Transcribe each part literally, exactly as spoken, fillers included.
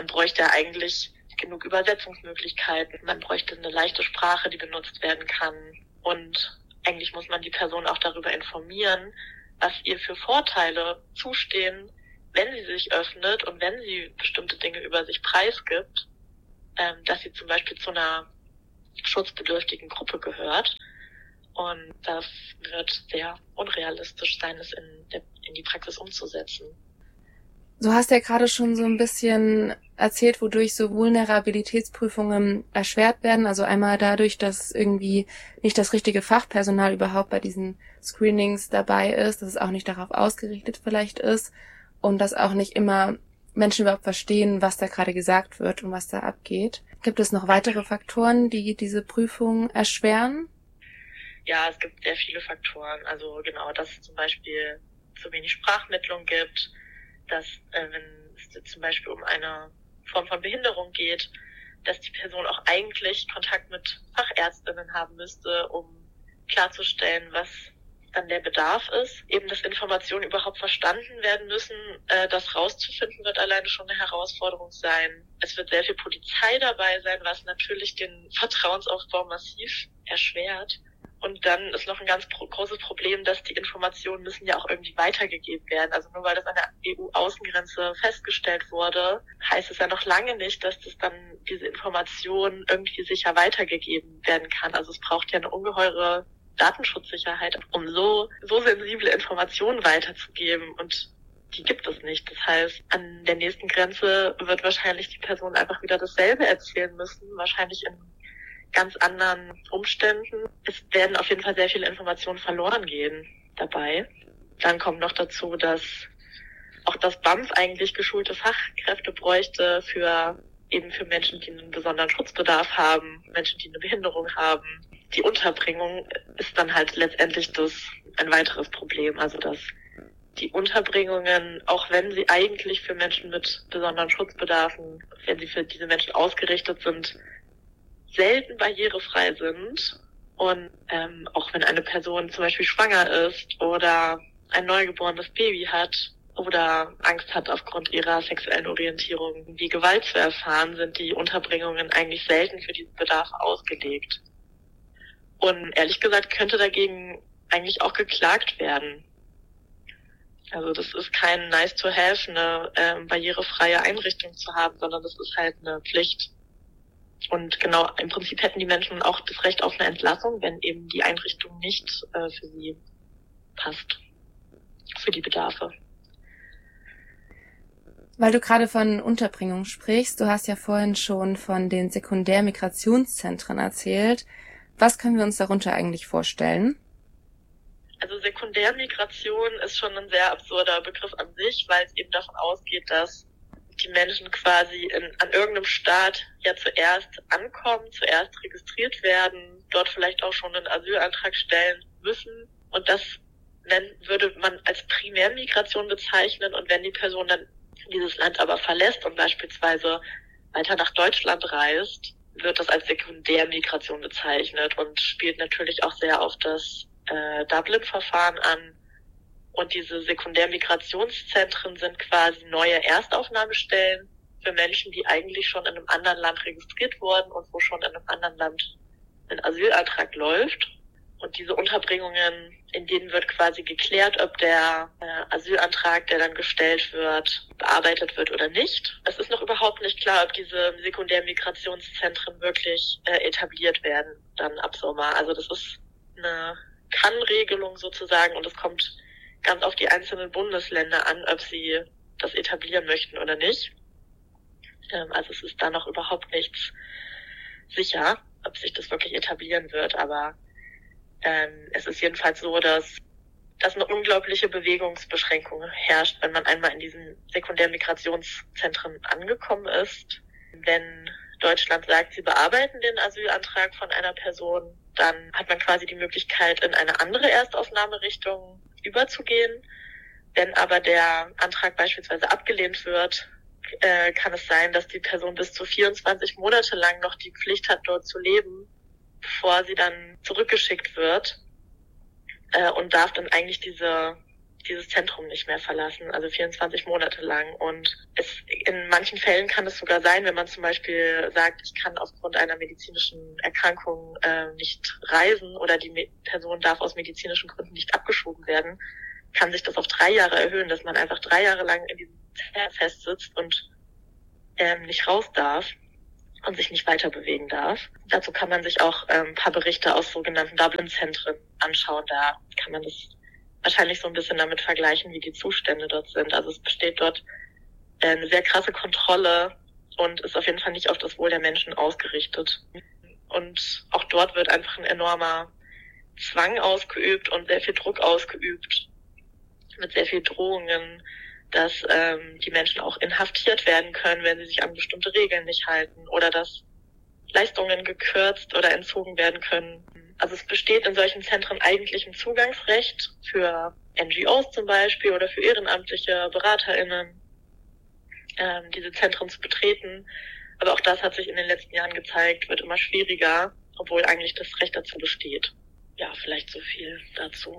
man bräuchte ja eigentlich genug Übersetzungsmöglichkeiten. Man bräuchte eine leichte Sprache, die benutzt werden kann. Und eigentlich muss man die Person auch darüber informieren, was ihr für Vorteile zustehen, wenn sie sich öffnet und wenn sie bestimmte Dinge über sich preisgibt, ähm, dass sie zum Beispiel zu einer schutzbedürftigen Gruppe gehört. Und das wird sehr unrealistisch sein, es in, der, in die Praxis umzusetzen. Du hast ja gerade schon so ein bisschen erzählt, wodurch so Vulnerabilitätsprüfungen erschwert werden. Also einmal dadurch, dass irgendwie nicht das richtige Fachpersonal überhaupt bei diesen Screenings dabei ist, dass es auch nicht darauf ausgerichtet vielleicht ist und dass auch nicht immer Menschen überhaupt verstehen, was da gerade gesagt wird und was da abgeht. Gibt es noch weitere Faktoren, die diese Prüfung erschweren? Ja, es gibt sehr viele Faktoren. Also genau, dass es zum Beispiel zu wenig Sprachmittlung gibt, dass äh, wenn es zum Beispiel um eine Form von Behinderung geht, dass die Person auch eigentlich Kontakt mit Fachärztinnen haben müsste, um klarzustellen, was dann der Bedarf ist. Eben, dass Informationen überhaupt verstanden werden müssen, äh, das rauszufinden wird alleine schon eine Herausforderung sein. Es wird sehr viel Polizei dabei sein, was natürlich den Vertrauensaufbau massiv erschwert. Und dann ist noch ein ganz pro- großes Problem, dass die Informationen müssen ja auch irgendwie weitergegeben werden. Also nur weil das an der E U-Außengrenze festgestellt wurde, heißt es ja noch lange nicht, dass das dann diese Information irgendwie sicher weitergegeben werden kann. Also es braucht ja eine ungeheure Datenschutzsicherheit, um so, so sensible Informationen weiterzugeben. Und die gibt es nicht. Das heißt, an der nächsten Grenze wird wahrscheinlich die Person einfach wieder dasselbe erzählen müssen, wahrscheinlich in ganz anderen Umständen. Es werden auf jeden Fall sehr viele Informationen verloren gehen dabei. Dann kommt noch dazu, dass auch das B A M F eigentlich geschulte Fachkräfte bräuchte für eben für Menschen, die einen besonderen Schutzbedarf haben, Menschen, die eine Behinderung haben. Die Unterbringung ist dann halt letztendlich das ein weiteres Problem. Also dass die Unterbringungen, auch wenn sie eigentlich für Menschen mit besonderen Schutzbedarfen, wenn sie für diese Menschen ausgerichtet sind, selten barrierefrei sind. Und ähm, auch wenn eine Person zum Beispiel schwanger ist oder ein neugeborenes Baby hat oder Angst hat, aufgrund ihrer sexuellen Orientierung die Gewalt zu erfahren, sind die Unterbringungen eigentlich selten für diesen Bedarf ausgelegt. Und ehrlich gesagt könnte dagegen eigentlich auch geklagt werden. Also das ist kein nice to have, eine ähm, barrierefreie Einrichtung zu haben, sondern das ist halt eine Pflicht. Und genau, im Prinzip hätten die Menschen auch das Recht auf eine Entlassung, wenn eben die Einrichtung nicht äh, für sie passt, für die Bedarfe. Weil du gerade von Unterbringung sprichst, du hast ja vorhin schon von den Sekundärmigrationszentren erzählt. Was können wir uns darunter eigentlich vorstellen? Also Sekundärmigration ist schon ein sehr absurder Begriff an sich, weil es eben davon ausgeht, dass die Menschen quasi in, an irgendeinem Staat ja zuerst ankommen, zuerst registriert werden, dort vielleicht auch schon einen Asylantrag stellen müssen. Und das nennt, würde man als Primärmigration bezeichnen. Und wenn die Person dann dieses Land aber verlässt und beispielsweise weiter nach Deutschland reist, wird das als Sekundärmigration bezeichnet und spielt natürlich auch sehr auf das äh, Dublin-Verfahren an. Und diese Sekundärmigrationszentren sind quasi neue Erstaufnahmestellen für Menschen, die eigentlich schon in einem anderen Land registriert wurden und wo schon in einem anderen Land ein Asylantrag läuft. Und diese Unterbringungen, in denen wird quasi geklärt, ob der äh, Asylantrag, der dann gestellt wird, bearbeitet wird oder nicht. Es ist noch überhaupt nicht klar, ob diese Sekundärmigrationszentren wirklich äh, etabliert werden dann ab Sommer. Also das ist eine Kann-Regelung sozusagen und es kommt ganz auf die einzelnen Bundesländer an, ob sie das etablieren möchten oder nicht. Ähm, also es ist da noch überhaupt nichts sicher, ob sich das wirklich etablieren wird. Aber ähm, es ist jedenfalls so, dass, dass eine unglaubliche Bewegungsbeschränkung herrscht, wenn man einmal in diesen Sekundärmigrationszentren angekommen ist. Wenn Deutschland sagt, sie bearbeiten den Asylantrag von einer Person, dann hat man quasi die Möglichkeit, in eine andere Erstaufnahmerichtung überzugehen. Wenn aber der Antrag beispielsweise abgelehnt wird, äh, kann es sein, dass die Person bis zu vierundzwanzig Monate lang noch die Pflicht hat, dort zu leben, bevor sie dann zurückgeschickt wird äh, und darf dann eigentlich diese dieses Zentrum nicht mehr verlassen, also vierundzwanzig Monate lang. Und es in in manchen Fällen kann es sogar sein, wenn man zum Beispiel sagt, ich kann aufgrund einer medizinischen Erkrankung äh, nicht reisen oder die Me- Person darf aus medizinischen Gründen nicht abgeschoben werden, kann sich das auf drei Jahre erhöhen, dass man einfach drei Jahre lang in diesem Zelt festsitzt und ähm, nicht raus darf und sich nicht weiter bewegen darf. Dazu kann man sich auch ähm, ein paar Berichte aus sogenannten Dublin-Zentren anschauen. Da kann man das wahrscheinlich so ein bisschen damit vergleichen, wie die Zustände dort sind. Also es besteht dort eine sehr krasse Kontrolle und ist auf jeden Fall nicht auf das Wohl der Menschen ausgerichtet. Und auch dort wird einfach ein enormer Zwang ausgeübt und sehr viel Druck ausgeübt, mit sehr viel Drohungen, dass ähm, die Menschen auch inhaftiert werden können, wenn sie sich an bestimmte Regeln nicht halten oder dass Leistungen gekürzt oder entzogen werden können. Also es besteht in solchen Zentren eigentlich ein Zugangsrecht für N G Os zum Beispiel oder für ehrenamtliche BeraterInnen, ähm, diese Zentren zu betreten. Aber auch das hat sich in den letzten Jahren gezeigt, wird immer schwieriger, obwohl eigentlich das Recht dazu besteht. Ja, vielleicht so viel dazu.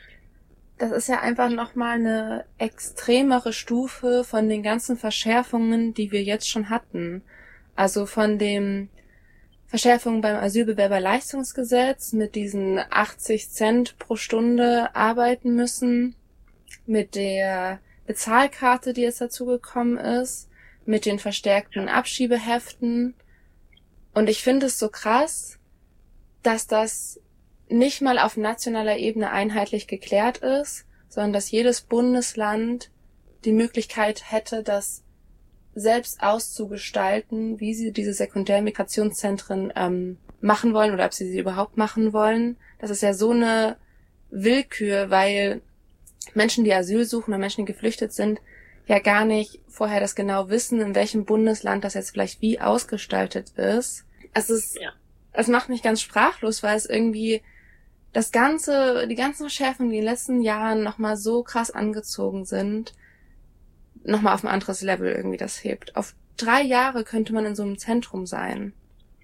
Das ist ja einfach nochmal eine extremere Stufe von den ganzen Verschärfungen, die wir jetzt schon hatten. Also von dem Verschärfungen beim Asylbewerberleistungsgesetz mit diesen achtzig Cent pro Stunde arbeiten müssen, mit der Bezahlkarte, die jetzt dazugekommen ist, mit den verstärkten Abschiebeheften. Und ich finde es so krass, dass das nicht mal auf nationaler Ebene einheitlich geklärt ist, sondern dass jedes Bundesland die Möglichkeit hätte, das selbst auszugestalten, wie sie diese Sekundärmigrationszentren ähm, machen wollen oder ob sie sie überhaupt machen wollen. Das ist ja so eine Willkür, weil Menschen, die Asyl suchen oder Menschen, die geflüchtet sind, ja gar nicht vorher das genau wissen, in welchem Bundesland das jetzt vielleicht wie ausgestaltet ist. Es ist, ja. Es macht mich ganz sprachlos, weil es irgendwie das ganze, die ganzen Verschärfungen, die in den letzten Jahren nochmal so krass angezogen sind, nochmal auf ein anderes Level irgendwie das hebt. Auf drei Jahre könnte man in so einem Zentrum sein.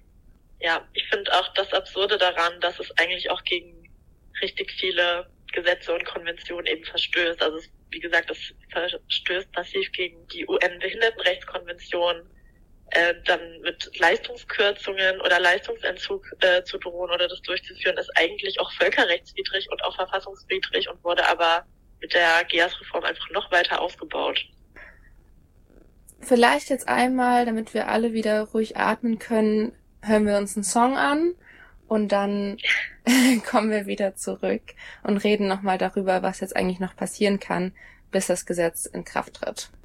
Ja, ich finde auch das Absurde daran, dass es eigentlich auch gegen richtig viele Gesetze und Konventionen eben verstößt. Also es, wie gesagt, es verstößt massiv gegen die U N-Behindertenrechtskonvention, äh, dann mit Leistungskürzungen oder Leistungsentzug äh, zu drohen oder das durchzuführen, ist eigentlich auch völkerrechtswidrig und auch verfassungswidrig und wurde aber mit der G E A S-Reform einfach noch weiter ausgebaut. Vielleicht jetzt einmal, damit wir alle wieder ruhig atmen können, hören wir uns einen Song an und dann kommen wir wieder zurück und reden nochmal darüber, was jetzt eigentlich noch passieren kann, bis das Gesetz in Kraft tritt.